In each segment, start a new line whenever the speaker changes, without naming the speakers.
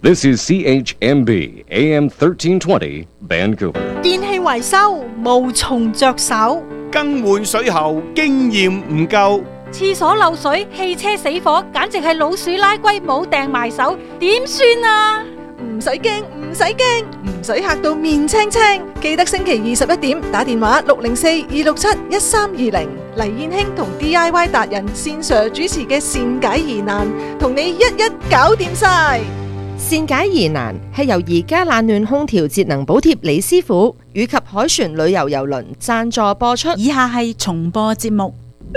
This is CHMB AM 1320 Vancouver。
電器維修無從着手，
更換水喉經驗唔夠，
廁所漏水、汽車死火，簡直係老鼠拉龜冇掟埋手，點算啊？
唔使驚，唔使驚，唔使嚇到面青青。記得星期21點打電話604-267-1320，黎燕卿同 DIY 達人線上主持嘅善解疑難，同你一一搞掂晒。
善解疑難係由而家冷暖空調節能補貼李師傅以及海船旅遊郵輪贊助播出。
以下係重播節目。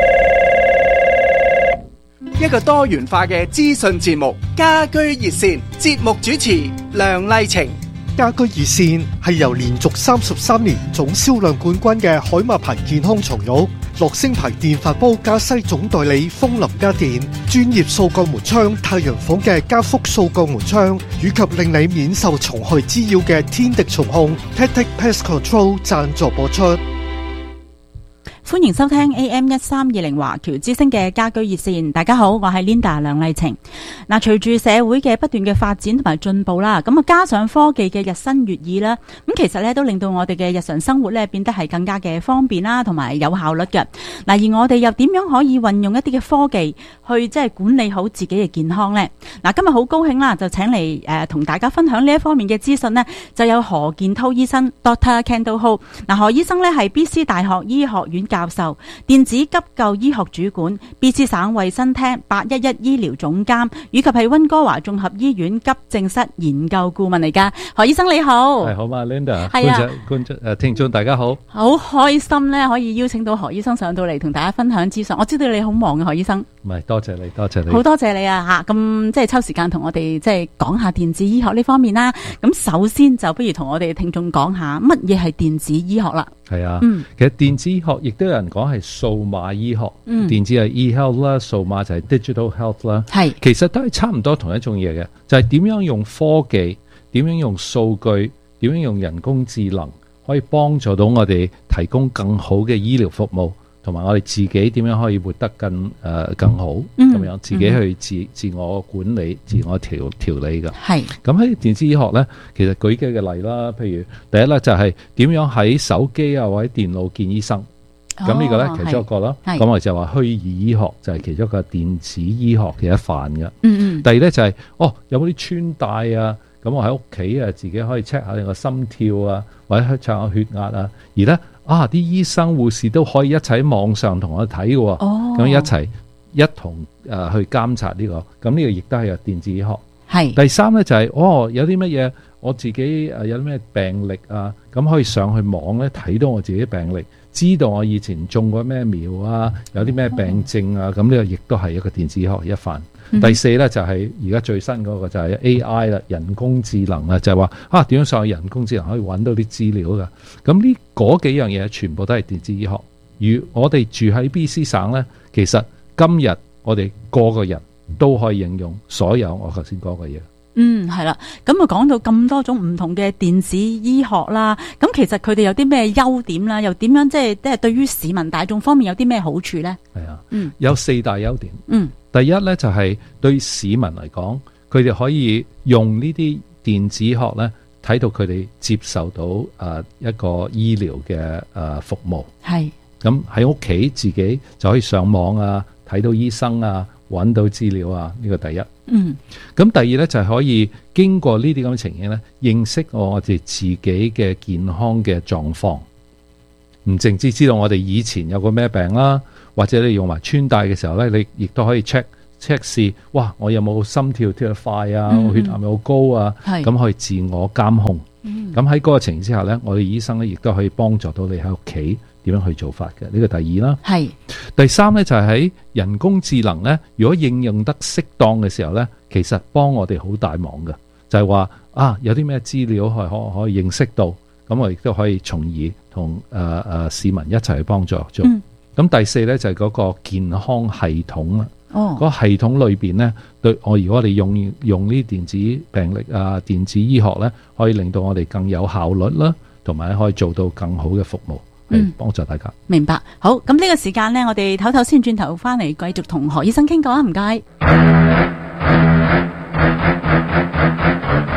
一個多元化嘅資訊節目，家居熱線，節目主持梁麗晴。
家居熱線係由連續33年總銷量冠軍嘅海馬牌健康床褥、樂聲牌電飯煲加西總代理風林家電、專業掃鋼門窗太陽房嘅加福掃鋼門窗，以及令你免受蟲害滋擾嘅天敵蟲控 Tactic Pest Control 贊助播出。
歡迎收聽 AM1320 華僑之聲嘅家居熱線。大家好，我係 Linda 梁麗晴。嗱，隨住社會嘅不斷嘅發展同埋進步啦，咁啊加上科技嘅日新月異啦，咁其實咧都令到我哋嘅日常生活咧變得係更加嘅方便啦，同埋有效率嘅。嗱，而我哋又點樣可以運用一啲嘅科技去即係管理好自己嘅健康呢？嗱，今日好高興啦，就請嚟同大家分享呢一方面嘅資訊呢，就有何建滔醫生 Dr. Kendall Ho。嗱，何醫生呢係 BC 大學醫學院教授、電子急救醫學主管、BC 省衛生廳811醫療總監，以及係溫哥華綜合醫院急症室研究顧問嚟噶。何醫生你好。
係好嘛 ，Linda。
係啊，
觀眾聽眾大家好。
好開心咧，可以邀請到何醫生上到嚟同大家分享資訊。我知道你好忙嘅，何醫生。
唔係，多謝你，多謝你。
好多謝你啊吓，咁即係抽時間同我哋即係講下電子醫學呢方面啦。咁首先就不如同我哋聽眾講下乜嘢係電子醫學啦。
係啊，其實電子醫學亦都有人講係數碼醫學，電子係 e-health 啦，數碼就係 digital health 啦。係，其實都係差唔多同一種嘢嘅，就係點樣用科技，點樣用數據，點樣用人工智能，可以幫助到我哋提供更好嘅醫療服務，同埋我哋自己點樣可以活得更好，咁樣自己去自我管理、自我調理嘅。係。咁喺電子醫學咧，其實舉幾個例啦，譬如第一咧就係點樣喺手機啊或者電腦見醫生。咁呢個咧其中一個啦。咁我哋就話虛擬醫學就係其中一個電子醫學嘅一範嘅。第二咧就係有冇啲穿戴啊？咁我喺屋企啊，自己可以 check 下你個心跳啊，或者 check 下血壓啊。而咧啲醫生護士都可以一齊喺網上同我睇嘅。咁一同去監察呢個。咁呢個亦都係有電子醫學。係。第三咧就係有啲乜嘢我自己有啲咩病歷啊，咁可以上去網咧睇到我自己病歷，知道我以前中過咩苗啊，有啲咩病症啊，咁呢個亦都係一個電子醫學一環。第四咧就係而家最新嗰個就係 AI 啦，人工智能啦，就係話點樣上去人工智能可以揾到啲資料噶。咁呢嗰幾樣嘢全部都係電子醫學。而我哋住喺 BC 省咧，其實今日我哋個個人都可以應用所有我頭先講嘅嘢。
係啦，咁啊講到咁多種唔同嘅電子醫學啦，咁其實佢哋有啲咩優點啦，又點樣即係對於市民大眾方面有啲咩好處呢？係啊，
有4大優點。第一咧就係對市民嚟講，佢哋可以用呢啲電子學咧，睇到佢哋接受到一個醫療嘅服務。係咁喺屋企自己就可以上網啊，睇到醫生啊，揾到資料啊，呢個第一。咁第二咧就係可以經過呢啲咁嘅情形咧，認識我哋自己嘅健康嘅狀況，唔淨止知道我哋以前有個咩病啦，或者你用埋穿戴嘅時候咧，你亦都可以 check 試，我有冇心跳跳得快啊，我血壓有冇高啊，咁可以自我監控。咁喺嗰個情形之下咧，我哋醫生咧亦都可以幫助到你喺屋企點樣去做法嘅。呢個第二啦。係。第三咧就係喺人工智能咧，如果應用得適當嘅時候咧，其實幫我哋好大忙嘅，就係話有啲咩資料可以認識到，咁我亦都可以從而同市民一齊去幫助做。咁第四咧就係嗰個健康系統啦。嗰個系統裏邊咧，如果我哋用呢啲電子病歷啊、電子醫學咧，可以令到我哋更有效率啦，同埋可以做到更好嘅服務，幫助大家。
明白。好，咁呢個時間咧，我哋唞唞先，轉頭翻嚟繼續同何醫生傾過啊，唔該。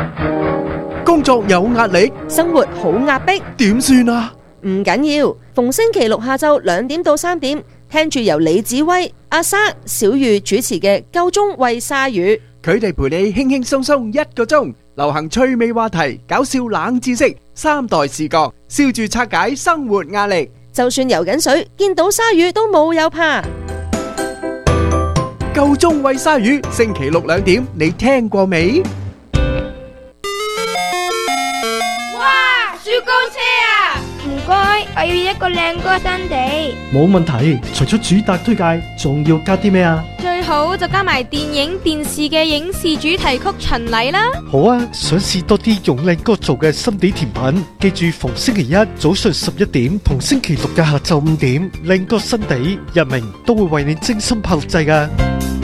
工作有壓力，
生活好壓迫，
點算啊？
唔緊要，逢星期六下晝2點到3點，聽住由李子威、阿莎、小玉主持嘅夠鐘喂鯊魚，
佢哋陪你輕輕鬆鬆1個鐘，流行趣味話題、搞笑冷知識、3代視角，笑住拆解生活壓力。
就算游緊水，見到鯊魚都冇有怕。
夠鐘喂鯊魚，星期六2點，你聽過未？
哇！雪糕車啊！唔該，我要一個靚歌新地。
冇問題，除咗主打推介，仲要加啲咩啊？
最好就加埋電影、電視嘅影視主題曲巡禮啦。
好啊，想試多啲用靚歌做嘅心地甜品，記住逢星期一早上11點同星期六嘅下晝5點，靚歌新地日明都會為你精心拍錄製㗎。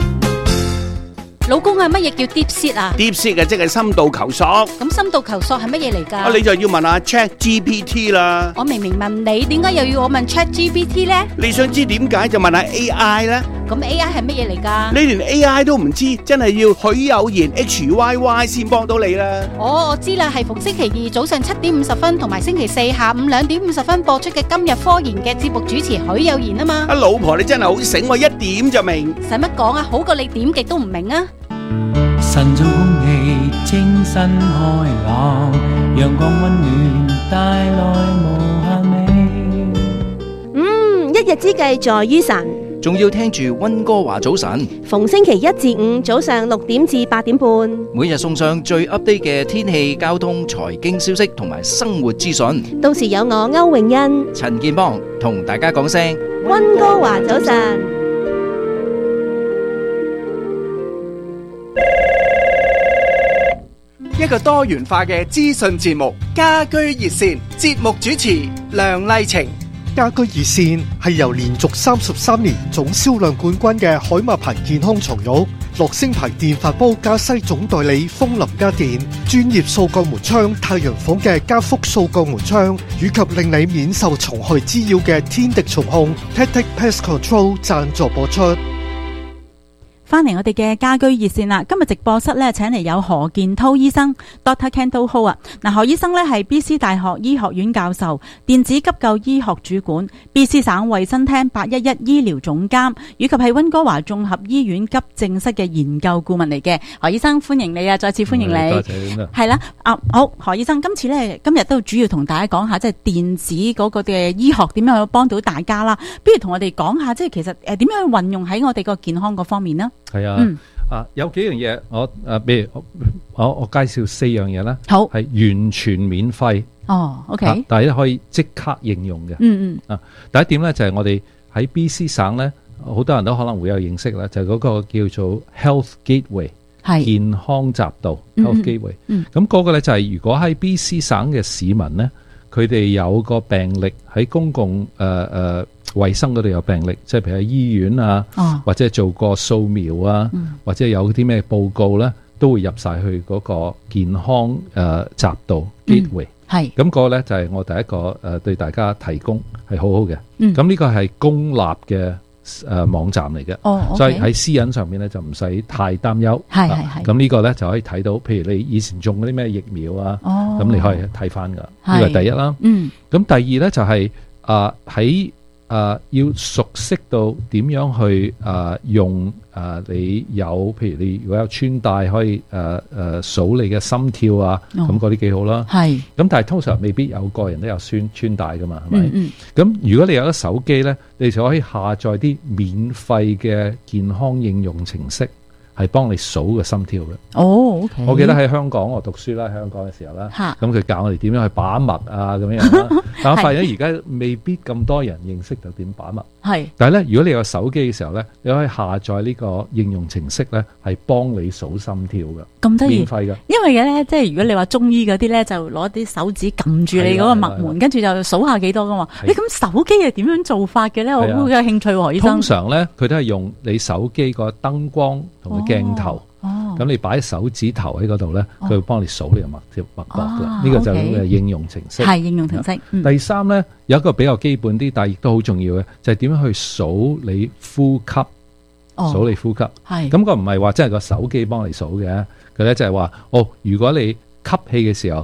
老公啊，乜嘢叫 deep seat 啊
？deep seat 即係深度求索。
咁深度求索係乜嘢嚟㗎？
你就要問下 ChatGPT 啦。
我明明問你，點解又要我問 ChatGPT 呢？
你想知點解就問下 AI 啦。
咁 AI 係乜嘢嚟㗎？
你連 AI 都唔知，真係要許有賢 HYY 先幫到你啦。
我知啦，係逢星期二早上7點50分同埋星期四下午2點50分播出嘅今日科研嘅節目主持許有賢啊嘛。
老婆你真係好醒，我一點就明。
使乜講啊？好過你點極都唔明啊！
晨早空氣清新開朗，陽光溫暖帶來無限美。
一日之計在於晨，
仲要聽住溫哥華早晨，
逢星期1至5早上6點至8點半，
每日送上最 update 嘅天氣、交通、財經消息同埋生活資訊。
到時有我歐永欣、
陳建邦同大家講聲
溫哥華早晨。
一個多元化嘅資訊節目，家居熱線，節目主持梁麗晴。
家居熱線係由連續33年總銷量冠軍嘅海馬牌健康床褥、樂聲牌電飯煲加西總代理風林家電、專業掃鋼門窗太陽房嘅加福掃鋼門窗，以及令你免受蟲害滋擾嘅天敵蟲控 Tactic Pest Control 贊助播出。
翻嚟我哋嘅家居熱線啦，今日直播室咧請嚟有何建滔醫生 Dr. Kendall Ho 啊，嗱何醫生咧係 BC 大學醫學院教授、電子急救醫學主管、BC 省衛生廳811醫療總監，以及係溫哥華綜合醫院急症室嘅研究顧問嚟嘅。何醫生歡迎你啊，再次歡迎你。
多謝。
係啦，好，何醫生，今日都主要同大家講下即係電子嗰個嘅醫學點樣去幫到大家啦。不如同我哋講下即係其實點樣去運用喺我哋個健康嗰方面呢？
係啊，有幾樣嘢，譬如我介紹4樣嘢啦。好，係完全免費。
哦 ，OK，
大家可以即刻應用嘅。第一點咧就係我哋喺 BC 省咧，好多人都可能會有認識啦，就係嗰個叫做 Health Gateway， 健康匝道 Health Gateway。咁嗰個咧就係如果喺 BC 省嘅市民咧，佢哋有個病歷喺公共衛生嗰度有病歷，即係譬如喺醫院啊，或者做過掃描啊，或者有啲咩報告咧，都會入晒去嗰個健康匝道 Gateway。係咁嗰個咧就係我第一個對大家提供係好好嘅。咁呢個係公立嘅網站嚟嘅，所以喺私隱上面咧就唔使太擔憂。係。咁呢個咧就可以睇到，譬如你以前種嗰啲咩疫苗啊，咁你可以睇翻噶。呢個係第一啦。咁第二咧就係喺要熟悉到點樣去用你有，譬如你如果有穿戴可以數你嘅心跳啊，咁嗰啲幾好啦。係。咁但係通常未必有個人都有穿戴噶嘛，係咪？咁如果你有咗手機咧，你就可以下載啲免費嘅健康應用程式，係幫你數個心跳嘅。哦，OK。我記得喺香港我讀書啦，喺香港嘅時候啦，咁佢教我哋點樣去把脈啊，咁樣啦。但我發現而家未必咁多人認識到點把脈。係。但係咧，如果你有手機嘅時候咧，你可以下載呢個應用程式咧，係幫你數心跳嘅。咁得意。免費嘅。因為嘅咧，即係如果你話中醫嗰啲咧，就攞啲手指撳住你嗰個脈門，跟住就數下幾多噶嘛。你咁手機係點樣做法嘅咧？我好有興趣喎，醫生。通常咧，佢都係用你手機個燈光同埋鏡頭。咁你擺手指頭喺嗰度咧，佢會幫你數你個脈搏嘅。呢個就係應用程式。係應用程式。第三咧，有一個比較基本啲，但係亦都好重要嘅，就係點樣去數你呼吸。數你呼吸。係。咁個唔係話真係個手機幫你數嘅，佢咧就係話，如果你吸氣嘅時候，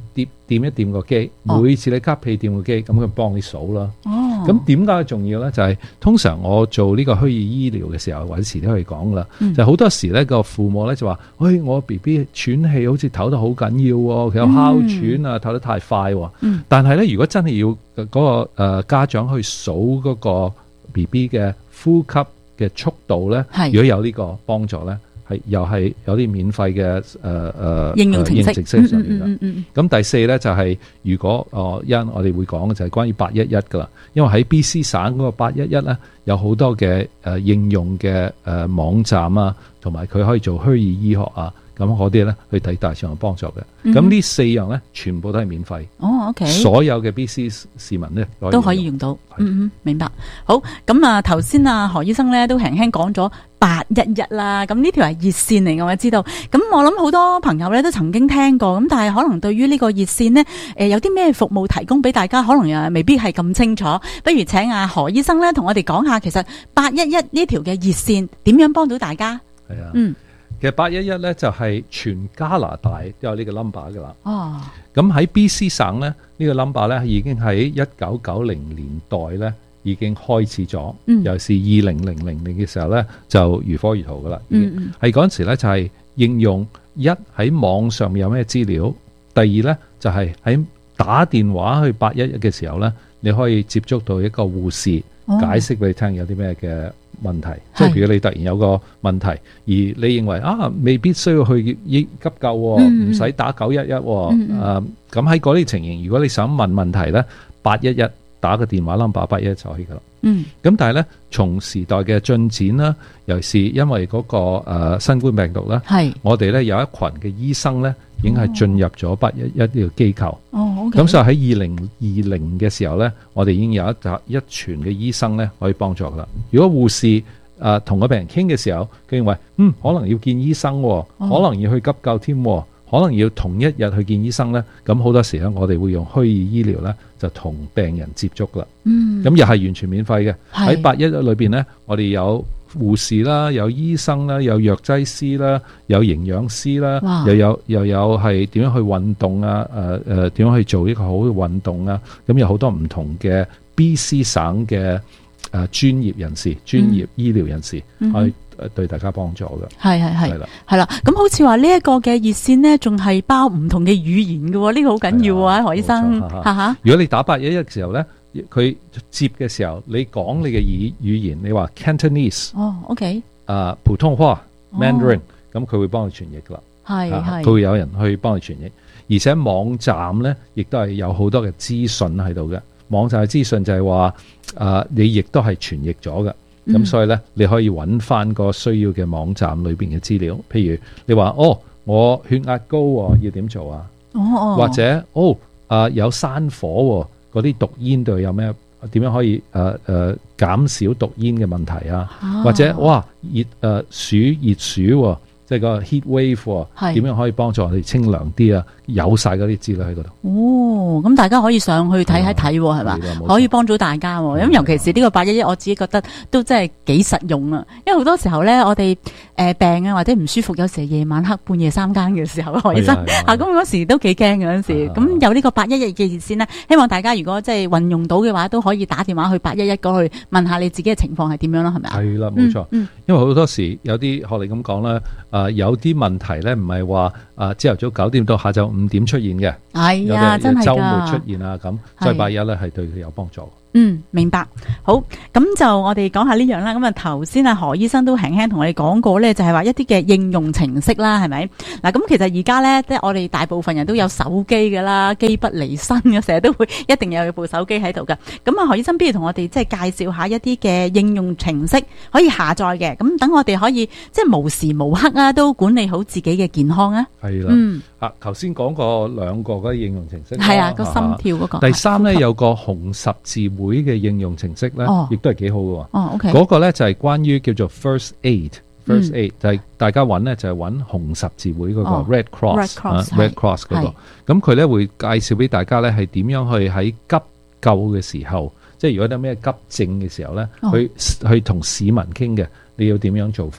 掂一掂個機，每次你吸氣掂個機，咁佢幫你數啦。咁點解重要咧？就係通常我做呢個虛擬醫療嘅時候，或者時都可以講啦。就好多時咧個父母咧就話：喂，我 BB 喘氣好似唞得好緊要喎，佢有哮喘啊，唞得太快喎。但係咧，如果真係要嗰個家長去數嗰個 BB 嘅呼吸嘅速度咧，如果有呢個幫助咧。又係有啲免費嘅
應用程式
上面嘅。咁第四咧就係如果我哋會講嘅就係關於811噶啦，因為喺 BC 省嗰個811咧有好多嘅應用嘅網站啊，同埋佢可以做虛擬醫學啊，咁嗰啲咧去睇大上有幫助嘅。咁呢4樣咧全部都係免費。
OK。所
有嘅 BC 市民咧
都可以用到。明白。好，咁啊頭先啊何醫生咧都輕輕講咗811啦，咁呢條係熱線嚟嘅，我知道。咁我諗好多朋友咧都曾經聽過，咁但係可能對於呢個熱線呢，有啲咩服務提供俾大家，可能又未必係咁清楚。不如請阿何醫生咧同我哋講下，其實811呢條嘅熱線點樣幫到大家？
係啊，其實811咧就係全加拿大都有呢個 number 噶啦。咁喺 BC 省咧呢個 number 咧已經喺1990年代咧。已經開始咗，尤其是2000年嘅時候咧，就如火如荼噶啦。係嗰陣時咧，就係應用喺網上面有咩資料，第二咧就係喺打電話去811嘅時候咧，你可以接觸到一個護士解釋俾你聽有啲咩嘅問題。即係譬如你突然有個問題，而你認為未必需要去急救，唔使打911。咁喺嗰啲情形，如果你想問問題咧，811。打個電話 number 811就可以噶啦。咁但係咧，從時代嘅進展啦，尤其是因為嗰個新冠病毒咧，我哋咧有一群嘅醫生咧，已經係進入咗811呢個機構。咁所以喺2020嘅時候咧，我哋已經有一群嘅醫生咧可以幫助噶啦。如果護士同個病人傾嘅時候，佢認為可能要見醫生，可能要去急救添，可能要同一日去見醫生咧，咁好多時咧，我哋會用虛擬醫療咧，就同病人接觸啦。咁又係完全免費嘅。喺811裏邊咧，我哋有護士啦，有醫生啦，有藥劑師啦，有營養師啦，又有係點樣去運動啊？點樣去做一個好嘅運動啊？咁有好多唔同嘅 BC 省嘅專業人士、專業醫療人士去對大家幫助嘅。係啦。咁好似話呢一個嘅熱線呢，仲係包唔同嘅語言嘅，呢個好緊要啊，何醫生。如果你打811嘅時候呢，佢接嘅時候，你講你嘅語言，你話 Cantonese，
OK，
普通話 Mandarin， 咁佢會幫你傳譯噶啦。係，佢會有人去幫你傳譯，而且網站呢，亦都係有好多嘅資訊喺度嘅。網站嘅資訊就係話，你亦都係傳譯咗嘅。咁所以咧，你可以揾翻個需要嘅網站裏邊嘅資料，譬如你話我血壓高要點做啊？或者有山火嗰啲毒煙對有咩？點樣可以減少毒煙嘅問題啊？或者熱暑即係個 heat wave，點樣可以幫助我哋清涼啲啊？有晒嗰啲資料喺嗰度。
咁大家可以上去睇一睇，係嘛？可以幫到大家。咁尤其是呢個811，我自己覺得都真係幾實用啊！因為好多時候咧，我哋病啊或者唔舒服，有時夜晚黑半夜3更嘅時候，何醫生咁嗰時都幾驚嘅嗰陣時。咁有呢個811嘅熱線呢，希望大家如果即係運用到嘅話，都可以打電話去811嗰去問下你自己嘅情況係點樣啦，係咪啊？係啦，冇錯。
因為好多時有啲學你咁講啦。有啲問題咧，唔係話朝頭早9點到下晝5點出現嘅，係啊，真係㗎，週末出現啊咁，所以811咧係對佢有幫助。
明白。好，咁就我哋講下呢樣啦。咁頭先何醫生都輕輕同我哋講過咧，就係話一啲嘅應用程式啦，係咪？嗱，咁其實而家咧，即係我哋大部分人都有手機噶啦，機不離身嘅，成日都會一定有部手機喺度噶。咁何醫生不如同我哋即係介紹下一啲嘅應用程式可以下載嘅，咁等我哋可以即係無時無刻啊都管理好自己嘅健康啊。
係啦，頭先講過2個嗰啲應用程式，
係啊，個心跳嗰個。
第3咧有個紅十字會嘅應用程式咧，亦都係幾好嘅。
OK，
嗰個咧就係關於叫做 First Aid，就係大家揾咧就係揾紅十字會嗰個 Red Cross 嗰個。咁佢咧會介紹俾大家咧係點樣去喺急救嘅時候，即係如果有咩急症嘅時候咧，去同市民傾嘅，你要點樣做法？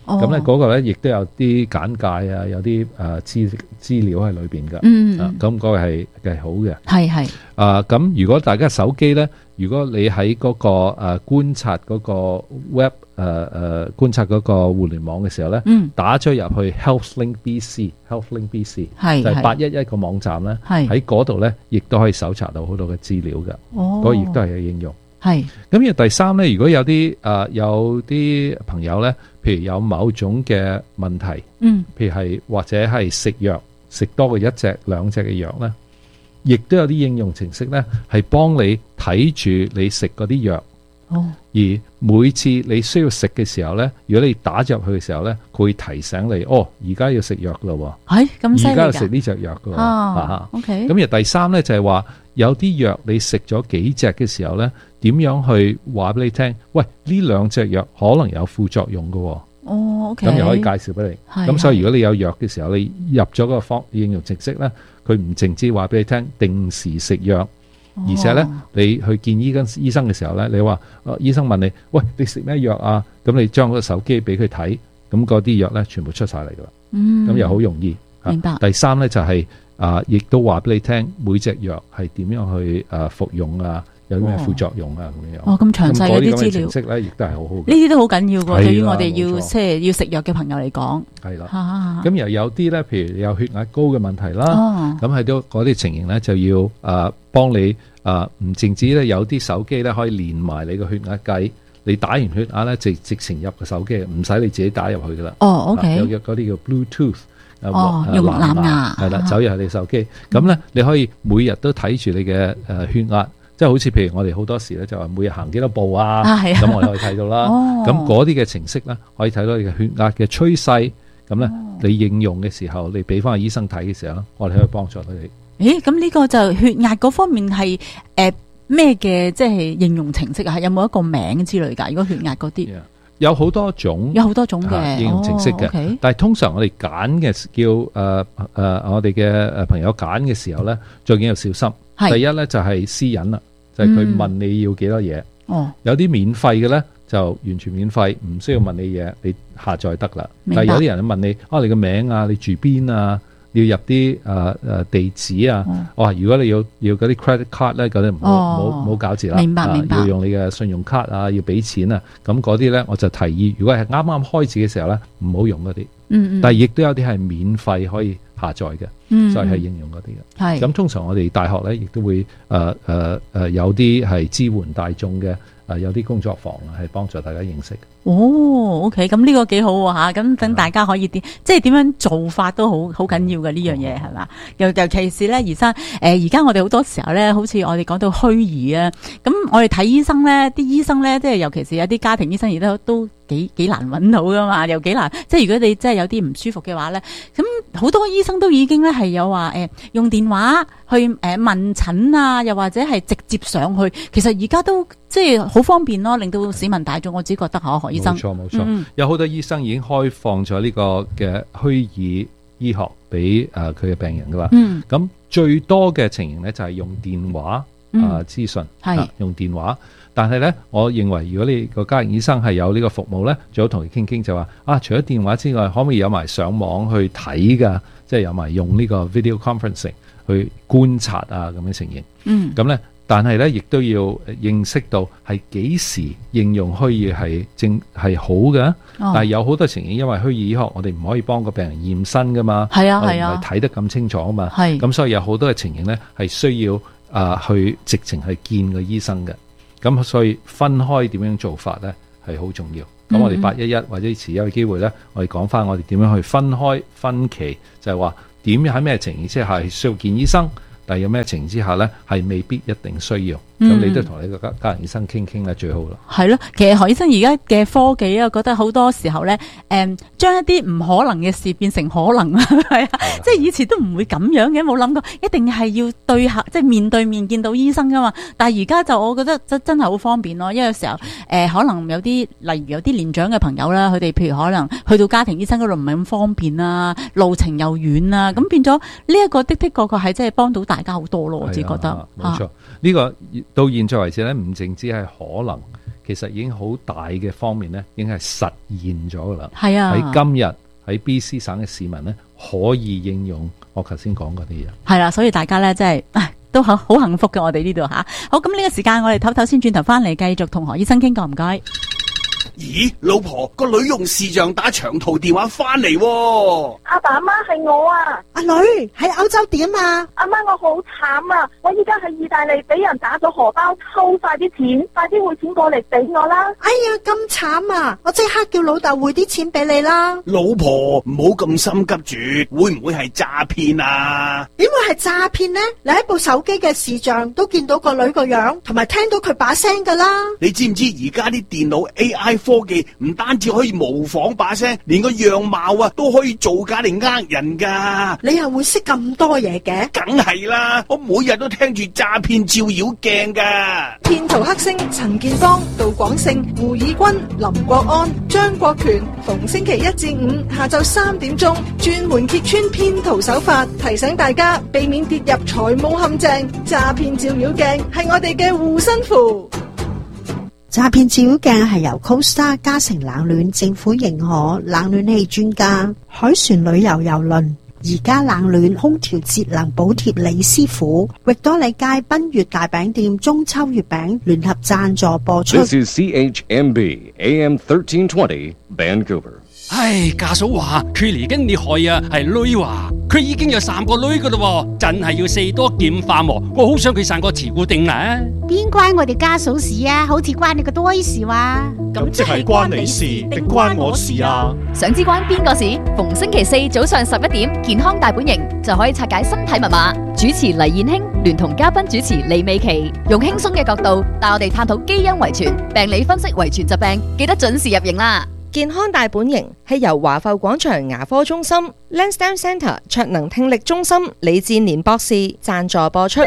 咁咧嗰個咧亦都有啲簡介啊，有啲資料喺裏邊㗎。咁嗰個係好嘅。
係。
咁如果大家手機咧，如果你喺嗰個觀察嗰個 web 觀察嗰個互聯網嘅時候咧，打咗入去 HealthLink BC 就係811個網站咧，喺嗰度咧亦都可以搜查到好多嘅資料㗎。嗰個亦都係有應用。咁而第三咧，如果有啲朋友咧，譬如有某種嘅問題，譬如係或者係食藥食多過1隻2隻嘅藥咧，亦都有啲應用程式咧，係幫你睇住你食嗰啲藥。而每次你需要食嘅時候咧，如果你打入去嘅時候咧，佢會提醒你，而家要食藥咯。
咁犀利㗎！
而家要食呢隻藥㗎。
OK。
咁而第三咧就係話，有啲藥你食咗幾隻嘅時候咧，點樣去話俾你聽？喂，呢2隻藥可能有副作用㗎。
OK。
咁又可以介紹俾你。咁所以如果你有藥嘅時候，你入咗個應用程式咧，佢唔淨止話俾你聽定時食藥。而且咧，你去見醫生嘅時候咧，你話醫生問你，喂，你食咩藥啊？咁你將個手機俾佢睇，咁嗰啲藥咧全部出晒嚟噶啦。咁又好容易。
明白。
第三咧就係亦都話俾你聽，每隻藥係點樣去服用啊，有啲咩副作用啊咁樣。
咁詳細嗰啲資料。
程式咧亦都係好好。
呢啲都好緊要㗎，對於我哋要食藥嘅朋友嚟講。
係啦。咁又有啲咧，譬如有血壓高嘅問題啦，咁喺嗰啲情形咧就要幫你唔淨止咧，有啲手機咧可以連埋你個血壓計，你打完血壓咧直情入個手機，唔使你自己打入去噶啦。
OK。
有嗰啲叫 Bluetooth，
用藍牙
係啦，走入去你手機。咁咧你可以每日都睇住你嘅血壓，即係好似譬如我哋好多時咧就話每日行幾多步啊，咁我哋可以睇到啦。咁嗰啲嘅程式咧可以睇到你嘅血壓嘅趨勢。咁咧你應用嘅時候，你俾翻個醫生睇嘅時候咧，我哋可以幫助到你。
咁呢個就血壓嗰方面係咩嘅，即係應用程式啊？有冇一個名之類㗎？如果血壓嗰啲，
有好多種嘅應用程式嘅。但係通常我哋揀嘅叫我哋嘅朋友揀嘅時候咧，最緊要小心。第一咧就係私隱啦，就係佢問你要幾多嘢。有啲免費嘅咧就完全免費，唔需要問你嘢，你下載得啦。但係有啲人問你你個名啊，你住邊啊？要入啲地址啊！如果你要嗰啲 credit card 咧，嗰啲唔好搞字啦。
明白。
要用你嘅信用卡啊，要俾錢啊。咁嗰啲咧，我就提議，如果係啱啱開始嘅時候咧，唔好用嗰啲。但係亦都有啲係免費可以下載嘅，所以係應用嗰啲嘅。咁通常我哋大學咧，亦都會有啲係支援大眾嘅。有啲工作坊係幫助大家認識。
OK， 咁呢個幾好喎嚇，咁等大家可以即係點樣做法都好緊要嘅呢樣嘢係嘛？尤其是咧，而家我哋好多時候咧，好似我哋講到虛擬啊，咁我哋睇醫生咧，啲醫生咧，即係尤其是有啲家庭醫生而家都幾難揾到噶嘛，又幾難。即係如果你真係有啲唔舒服嘅話咧，咁好多醫生都已經咧係有話用電話去問診啊，又或者係直接上去。其實而家都即係好方便咯，令到市民大眾，我只覺得何醫生
冇錯，有好多醫生已經開放咗呢個嘅虛擬醫學俾佢嘅病人噶啦。咁最多嘅情形咧就係用電話資訊，用電話。但係咧，我認為如果你個家庭醫生係有呢個服務咧，最好同佢傾傾就話除咗電話之外，可唔可以有埋上網去睇噶？即係有埋用呢個 video conferencing 去觀察啊咁嘅情形。咁咧。但係咧，亦都要認識到係幾時應用虛擬係好嘅。但係有好多情形，因為虛擬醫學，我哋唔可以幫個病人驗身噶嘛。係啊，唔係睇得咁清楚啊嘛。咁所以有好多嘅情形咧，係需要去直情係見個醫生嘅。咁所以分開點樣做法咧，係好重要。咁我哋811或者遲有機會咧，我哋講翻我哋點樣去分開分期，就係話點樣喺咩情形之下係需要見醫生。但係有咩情形之下咧，係未必一定需要。咁你都同你個家庭醫生傾傾咧，最好啦。係咯，其實何醫生而家嘅科技我覺得好多時候咧，將一啲唔可能嘅事變成可能啦，係啊，即係以前都唔會咁樣嘅，冇諗過一定係要對客，即係面對面見到醫生噶嘛。但係而家就我覺得真係好方便咯，因為有時候可能有啲例如有啲年長嘅朋友啦，佢哋譬如可能去到家庭醫生嗰度唔係咁方便啊，路程又遠啊，咁變咗呢一個的確係真係幫到大家好多咯，我自己覺得。冇錯，呢個到現在為止咧，唔淨止係可能， 其實已經好大嘅方面咧，已經係實現咗噶啦。
係啊，
喺今日喺 BC 省嘅市民咧，可以應用我頭先講嗰啲嘢。
係啦，所以大家咧真係都好幸福嘅，我哋呢度吓。好，咁呢個時間我哋唞唞先，轉頭翻嚟繼續同何醫生傾過，唔該。
咦，老婆，個女用視像打長途電話翻嚟喎。
阿爸阿媽係我啊。
阿女喺歐洲點啊？
阿媽，我好慘啊！我依家喺意大利俾人打咗荷包，抽晒啲錢，快啲匯錢過嚟俾我啦！
哎呀，咁慘啊！我即刻叫老豆匯啲錢俾你啦。
老婆，唔好咁心急住，會唔會係詐騙啊？
點會係詐騙呢？你喺部手機嘅視像都見到個女個樣，同埋聽到佢把聲噶啦。
你知唔知而家啲電腦 AI 科技唔單止可以模仿把聲，連個樣貌啊都可以造假嚟呃人噶。
你又會識咁多嘢嘅？
梗係啦，我每日都聽住詐騙照妖鏡噶。
騙徒黑星陳建邦、杜廣勝、胡以軍、林國安、張國權，逢星期一至五下晝3點鐘，專門揭穿騙徒手法，提醒大家避免跌入財務陷阱。詐騙照妖鏡係我哋嘅護身符。
詐騙照妖鏡係由 Costa 嘉誠冷暖政府認可冷暖氣專家海船旅遊郵輪而家冷暖空調節能補貼李師傅域多利街賓悦大餅店中秋月餅聯合贊助播出。
This is CHMB AM 1320 Vancouver。
唉，家嫂話佢嚟緊你害啊，係女話佢已經有3個女噶啦，真係要四多劍化喎。我好想佢生個慈固定啊！
邊關我哋家嫂事啊？好似關你個多事哇！
咁即係關你事定關我事啊？
想知關邊個事？逢星期四早上11點，健康大本營就可以拆解身體密碼。主持黎燕卿聯同嘉賓主持李美琪，用輕鬆嘅角度帶我哋探討基因遺傳、病理分析遺傳疾病，記得準時入營啦！
健康大本營係由華埠廣場牙科中心、Lansdowne Centre 卓能聽力中心李志年博士贊助播出。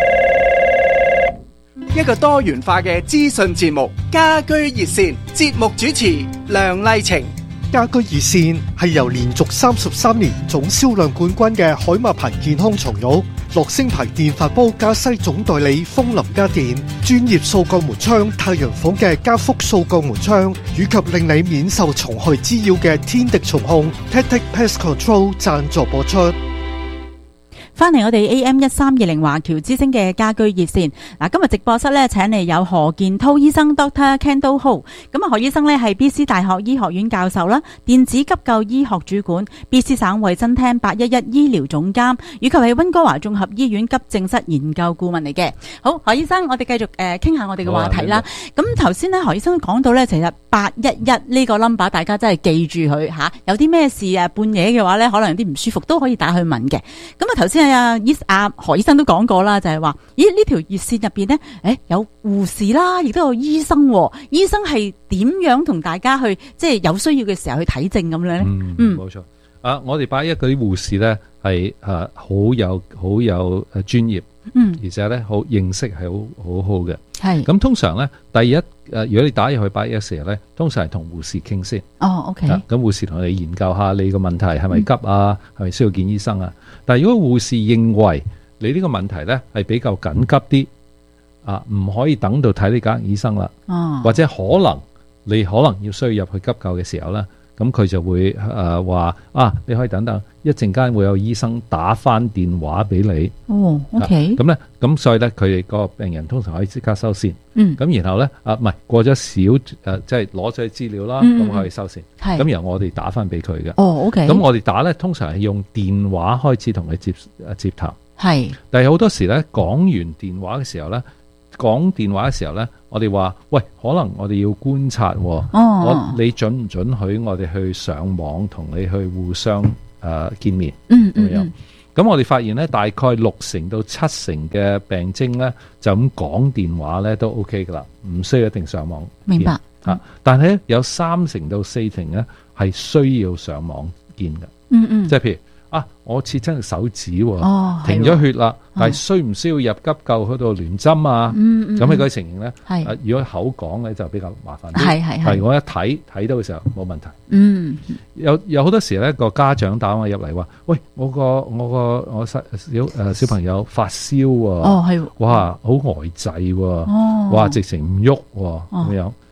一個多元化嘅資訊節目，家居熱線，節目主持梁麗晴。
家居熱線係由連續33年總銷量冠軍嘅海馬牌健康床褥、樂聲牌電飯煲加西總代理風林家電、專業掃鋼門窗太陽房嘅加福掃鋼門窗，以及令你免受蟲害滋擾嘅天敵蟲控 Tactic Pest Control 贊助播出。
翻嚟我哋 AM1320 華僑之聲嘅家居熱線。嗱，今日直播室咧請嚟有何健滔醫生 Dr. Kendall Ho。咁啊，何醫生咧係 BC 大學醫學院教授啦，電子急救醫學主管， BC 省衛生廳811醫療總監，以及係溫哥華綜合醫院急症室研究顧問嚟嘅。好，何醫生，我哋繼續傾下我哋嘅話題啦。咁頭先咧，何醫生講到咧，其實811呢個 number 大家真係記住佢吓，有啲咩事啊，半夜嘅話咧，可能有啲唔舒服都可以打去問嘅。咁啊，頭先何醫生都講過啦，就係話，咦，呢條熱線入邊呢，有護士啦，亦都有醫生。醫生係點樣同大家去，即係有需要嘅時候去睇症咁樣咧？
冇錯。我哋811嗰啲護士咧係好有專業，而且咧好認識係好好嘅。係咁通常咧，第一如果你打入去811時候咧，通常係同護士傾先。
哦 ，OK。
咁護士同你研究下你個問題係咪急啊，係咪需要見醫生啊？但係如果護士認為你呢個問題咧係比較緊急啲，唔可以等到睇呢間醫生啦，或者可能你要需要入去急救嘅時候咧，咁佢就會話你可以等等，一陣間會有醫生打翻電話俾你。
哦 ，OK。
咁所以咧，佢哋個病人通常可以即刻收線。咁然後咧，唔係過咗即係攞咗資料啦，咁可以收線。咁然後我哋打翻俾佢嘅。哦，OK。咁我哋打咧，通常係用電話開始同佢接談。係。但係好多時咧，講完電話嘅時候咧，我哋話喂，可能我哋要觀察，你准唔准許我哋去上網同你去互相見面？咁樣。咁我哋發現咧，大概60%到70%嘅病徵咧，就咁講電話咧都 OK 噶啦，唔需要一定上網見。明白。但係咧有30%到40%咧係需要上網見嘅。即係譬如我切親隻手指，停咗血啦，但係需唔需要入急救嗰度聯針啊？咁喺嗰啲情形咧，如果口講咧就比較麻煩啲。係我一睇到嘅時候冇問題。有好多時咧個家長打我入嚟話，喂，我小朋友發燒喎。哇，好呆滯喎。哇，直情唔喐咁樣。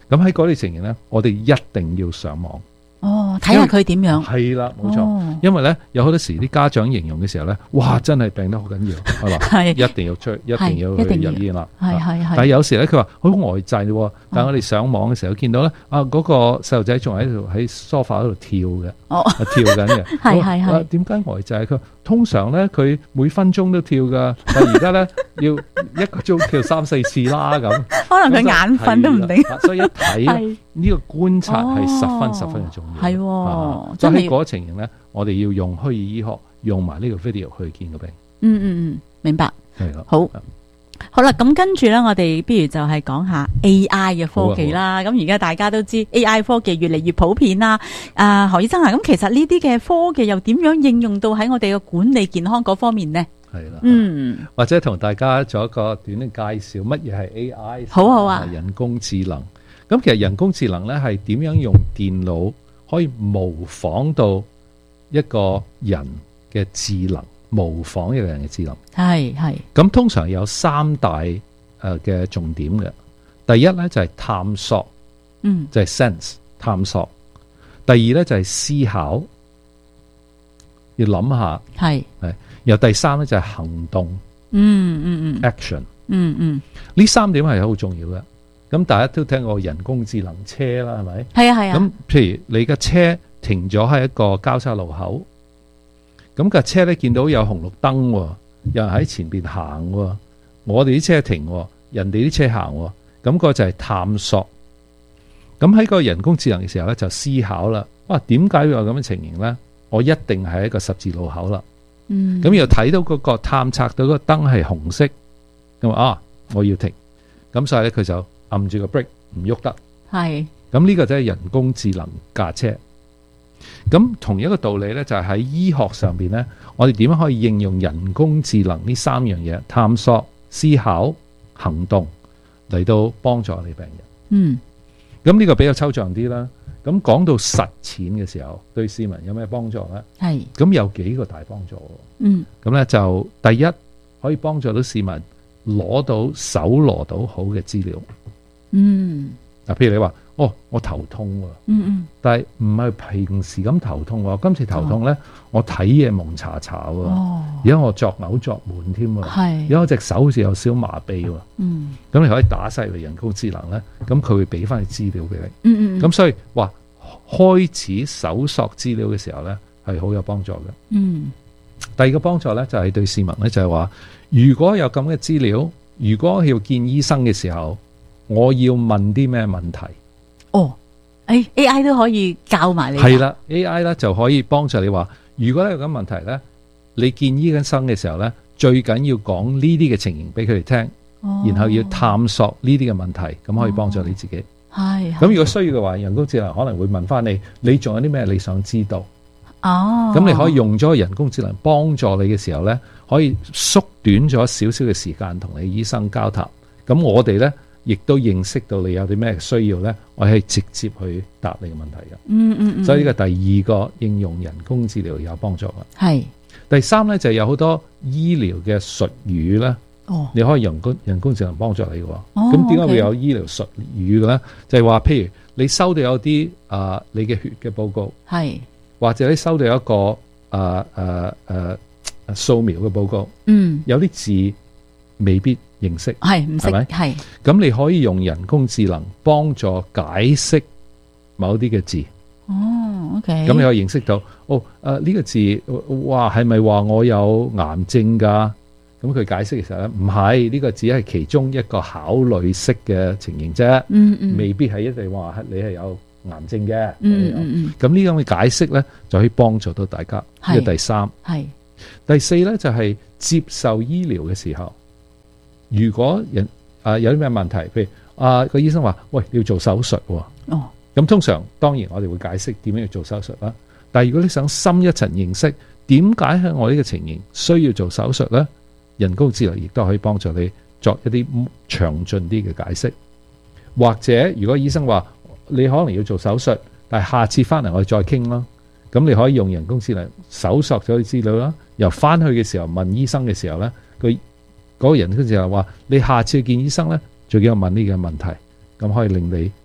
咁喺嗰啲情形咧，我哋一定要上網。
睇下佢點樣。
係啦，冇錯。因為咧有好多時啲家長形容嘅時候咧，哇，真係病得好緊要，係嘛？一定要一定要去入醫院啦。
係。
但係有時咧，佢話好呆滯喎。但係我哋上網嘅時候見到咧，嗰個細路仔仲喺度喺梳化嗰度跳嘅，跳緊嘅。係。點解呆滯？佢通常咧佢每分鐘都跳㗎，但係而家咧要一個鐘跳3-4次啦咁。
可能佢眼瞓都唔定。
所以一睇呢個觀察係十分嘅重要。
係，
所以喺嗰個情形咧，我哋要用虛擬醫學，用埋呢個 video 去見個病。
明白。
係啦。
好啦，咁跟住咧，我哋不如就係講下 AI 嘅科技啦。咁而家大家都知 AI 科技越嚟越普遍啦。何醫生啊，咁其實呢啲嘅科技又點樣應用到喺我哋嘅管理健康嗰方面呢？
係啦，或者同大家做一個短嘅介紹，乜嘢係 AI？
好啊，
人工智能。咁其實人工智能咧係點樣用電腦可以模仿到一個人嘅智能，模仿一個人嘅智能。係。咁通常有3大嘅重點嘅。第一咧就係探索，就係 sense 探索。第二咧就係思考，要諗下。係。然後第三咧就係行動。action。呢3點係好重要嘅。咁大家都聽過人工智能車啦，係咪？係啊。咁譬如你嘅車停咗喺一個交叉路口，咁架車咧見到有紅綠燈，有人喺前邊行，我哋啲車停，人哋啲車行，咁個就係探索。咁喺個人工智能嘅時候咧，就思考啦。哇，點解會有咁嘅情形咧？我一定係一個十字路口啦。咁又睇到嗰個探測到個燈係紅色，咁我要停。咁所以咧佢就按住個 brake 唔喐得。係。咁呢個就係人工智能駕車。咁同一個道理咧，就係喺醫學上邊咧，我哋點樣可以應用人工智能呢3樣嘢：探索、思考、行動嚟到幫助你病人。咁呢個比較抽象啲啦。咁講到實踐嘅時候，對市民有咩幫助咧？係。咁有幾個大幫助。咁咧就第一，可以幫助到市民搜羅到好嘅資料。嗱，譬如你話，我頭痛喎，但係唔係平時咁頭痛喎，今次頭痛咧，我睇嘢蒙查查喎，而家我作嘔作悶添喎，而家我隻手好似有少麻痹喎，咁你可以打晒嚟人工智能咧，咁佢會俾翻啲資料俾你，咁所以話開始搜索資料嘅時候咧，係好有幫助嘅。第二個幫助咧就係對市民咧就係話，如果有咁嘅資料，如果要見醫生嘅時候，我要問啲咩問題？AI 都可以教埋你。係啦 ，AI 咧就可以幫助你話，如果有咁問題咧，你見醫生嘅時候咧，最緊要講呢啲嘅情形俾佢哋聽，然後要探索呢啲嘅問題，咁可以幫助你自己。係。咁如果需要嘅話，人工智能可能會問翻你，你仲有啲咩你想知道？咁你可以用咗人工智能幫助你嘅時候咧，可以縮短咗少少嘅時間同你醫生交談。咁我哋咧，亦都認識到你有啲咩需要咧，我係直接去答你嘅問題嘅。所以呢個第二個應用人工智能有幫助嘅。係。第三咧就係有好多醫療嘅術語咧，你可以人工智能幫助你嘅。咁點解會有醫療術語嘅咧？就係話，譬如你收到有啲你嘅血嘅報告，係，或者你收到一個掃描嘅報告，有啲字未必認識，係唔識，係咪？係。咁你可以用人工智能幫助解釋某啲嘅字。OK。咁你可以認識到，呢個字，哇，係咪話我有癌症㗎？咁佢解釋嘅時候咧，唔係，呢個只係其中一個考慮式嘅情形啫。未必係一定話你係有癌症嘅。咁呢種嘅解釋咧，就可以幫助到大家。呢個第三。係。第四咧就係接受醫療嘅時候。如果人有啲咩問題，譬如個醫生話，喂，你要做手術喎。咁通常當然我哋會解釋點樣要做手術啦。但係如果你想深一層認識點解喺我呢個情形需要做手術咧，人工智能亦都可以幫助你作一啲詳盡啲嘅解釋。或者如果醫生話你可能要做手術，但係下次翻嚟我哋再傾咯。咁你可以用人工智能搜索咗啲資料啦，由翻去嘅時候問醫生嘅時候咧，佢嗰個人工智能話你下次去見醫生咧，最緊要問呢個問題，咁可以令你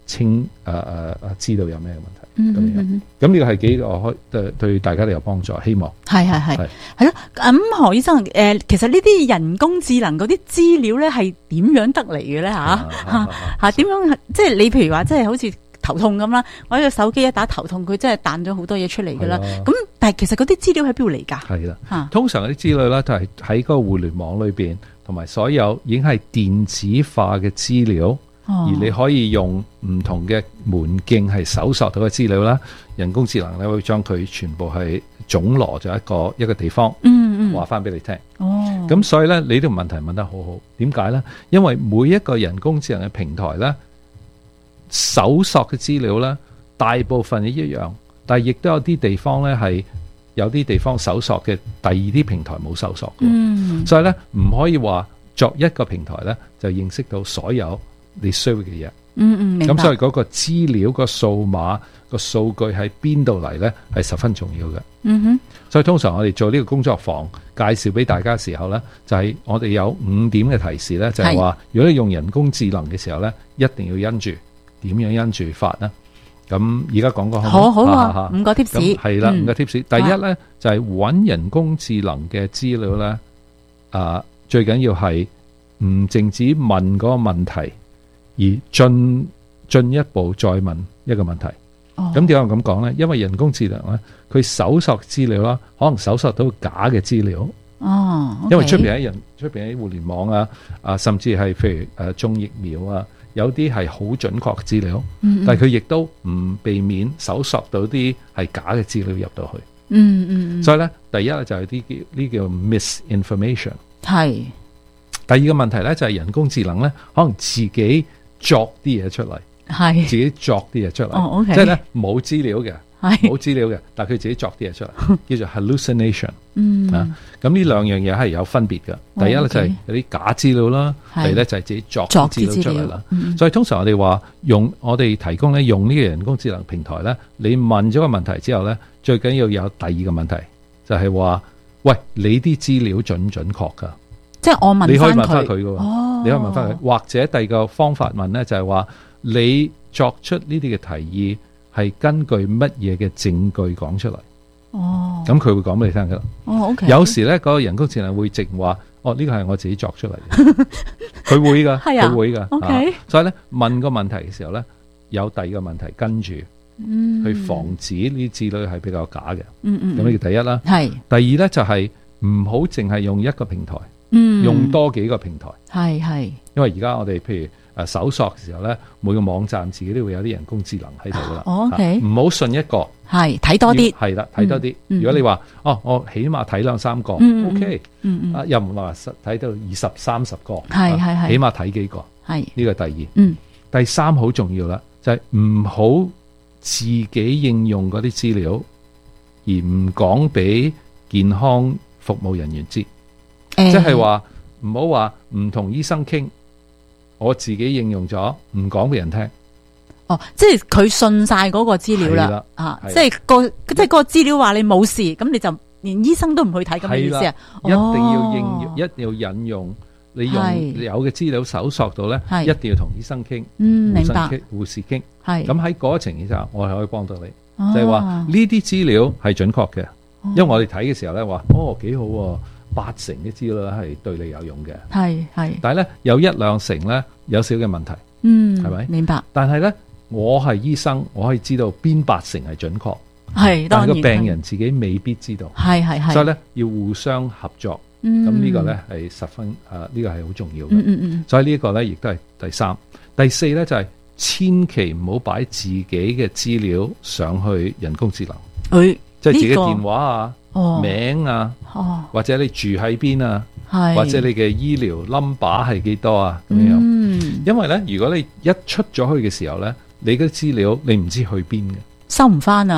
知道有咩問題。咁呢個係幾個對大家都有幫助，希望
係咯。咁何醫生，其實呢啲人工智能嗰啲資料咧係點樣得嚟嘅咧？點樣即係你譬如話，即係好似頭痛咁啦，我喺個手機一打頭痛，佢真係彈咗好多嘢出嚟噶啦。咁但係其實嗰啲資料喺邊度嚟㗎？係
啦，通常嗰啲資料咧都係喺嗰個互聯網裏邊，同埋所有已經係電子化嘅資料。而你可以用唔同嘅門徑係搜索到嘅資料啦，人工智能咧會將佢全部係總羅咗一個地方，話翻俾你聽。咁所以咧，你呢個問題問得好好。點解咧？因為每一個人工智能嘅平台咧，搜索嘅資料咧，大部分一樣，但係亦都有啲地方咧係有啲地方搜索嘅第二啲平台冇搜索嘅。所以咧唔可以話作一個平台咧就認識到所有你需要嘅嘢，
明白。
咁所以嗰個資料、個數碼、個數據喺邊度嚟咧，係十分重要嘅。所以通常我哋做呢個工作坊介紹俾大家嘅時候咧，就係我哋有5點嘅提示咧，就係話如果你用人工智能嘅時候咧，一定要因住點樣因住法咧。咁而家講個
好啊，5個 tips
係啦，5個 tips。第一咧就係揾人工智能嘅資料咧，最緊要係唔淨止問嗰個問題。而進一步再問一個問題，咁點解我咁講咧？因為人工智能咧，佢搜索資料啦，可能搜索到假嘅資料。因為出邊喺互聯網甚至係譬如種疫苗有啲係好準確嘅資料，但係佢亦都唔避免搜索到啲係假嘅資料入到去。所以咧，第一咧就係呢叫 misinformation。係。第二個問題咧就係人工智能咧，可能自己作啲嘢出嚟，自己作啲嘢出嚟，即係咧冇資料嘅，但係佢自己作啲嘢出嚟，叫做 hallucination。咁呢兩樣嘢係有分別嘅。第一咧就係有啲假資料啦，第二咧就係自己作資料出嚟啦。所以通常我哋話我哋提供咧用呢個人工智能平台咧，你問咗個問題之後咧，最緊要有第二個問題，就係話喂，你啲資料準唔準確㗎？
即係我問翻佢，
你可以問翻佢嘅，你可以問翻佢，或者第二個方法問咧，就係話你作出呢啲嘅提議係根據乜嘢嘅證據講出嚟？咁佢會講俾你聽㗎啦。有時咧，嗰個人工智能會直話，呢個係我自己作出嚟嘅，佢會㗎，佢會㗎。所以咧，問個問題嘅時候咧，有第二個問題跟住去防止呢啲資料係比較假嘅。咁呢個第一啦。第二咧就係唔好淨係用一個平台。用多幾個平台，係，因為而家我哋譬如搜索嘅時候咧，每個網站自己都會有啲人工智能喺度啦。唔好信一個，係睇多啲，係啦，睇多啲。如果你話我起碼睇2-3個，OK，又唔話睇到20-30個，係，起碼睇幾個，係呢個第二。第三好重要啦，就係唔好自己應用嗰啲資料，而唔講俾健康服務人員知。即係話唔好話唔同醫生傾，我自己應用咗，唔講俾人聽。
即係佢信晒嗰個資料啦，即係個資料話你冇事，咁你就連醫生都唔去睇咁嘅意思啊？
一定要引用你用有嘅資料搜索到咧，一定要同醫生傾，
明白，
護士傾。咁喺嗰個情形下，我係可以幫到你，就係話呢啲資料係準確嘅，因為我哋睇嘅時候咧話，幾好。80%嘅資料係對你有用嘅，係，但係咧有1-2成咧有少嘅問題，係咪？明白。但係咧，我係醫生，我可以知道邊80%係準確，但係個病人自己未必知道，係，所以咧要互相合作，咁呢個咧係十分呢個係好重要嘅，所以呢一個咧亦都係第三、第四咧就係千祈唔好擺自己嘅資料上去人工智能，即係自己電話啊。名啊，或者你住喺邊啊，或者你嘅醫療 number 係幾多啊咁樣。因為咧，如果你一出咗去嘅時候咧，你嘅資料你唔知去邊嘅，
收唔翻啊。